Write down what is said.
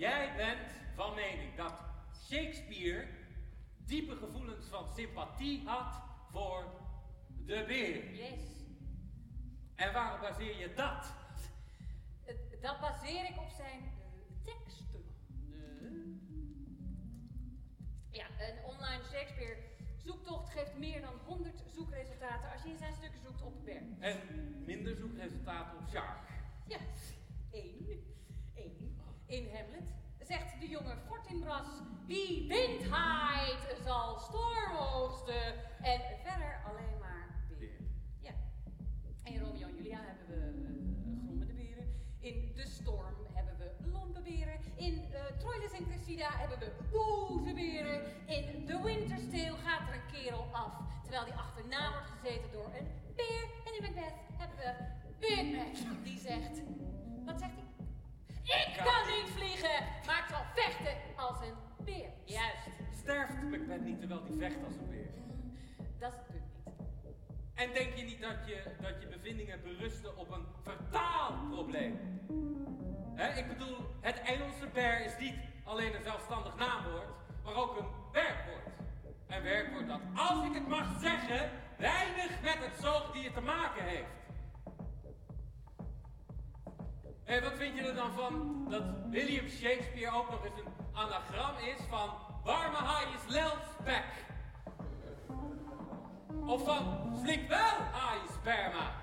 jij bent van mening dat Shakespeare diepe gevoelens van sympathie had voor de beer. Yes. En waarop baseer je dat? Dat baseer ik op zijn teksten. Ja, een online Shakespeare zoektocht geeft meer dan 100 zoekresultaten als je in zijn stukken zoekt op bear. En minder zoekresultaten op shark. Ja, één. In Hamlet zegt de jonge Fortinbras, wie wind haait zal storm oogsten. En verder alleen maar beren. Ja. En in Romeo en Julia hebben we grommende beren. In De Storm hebben we lompe beren. In Troilus en Cressida hebben we boze beren. In The Winter's Tale gaat er een kerel af, terwijl die achterna wordt gezeten door een beer. En in Macbeth hebben we Beermac, die zegt... Wat zegt hij? Ik kan niet vliegen, maar ik zal vechten als een beer. Juist. Sterft Macbeth niet terwijl hij vecht als een beer? Dat is het punt niet. En denk je niet dat je bevindingen berusten op een vertaalprobleem? Ik bedoel, het Engelse bear is niet alleen een zelfstandig naamwoord, maar ook een werkwoord. Een werkwoord dat, als ik het mag zeggen, weinig met het zoogdier te maken heeft. En wat vind je er dan van dat William Shakespeare ook nog eens een anagram is van warme haai is lelspek? Of van slik wel haai sperma?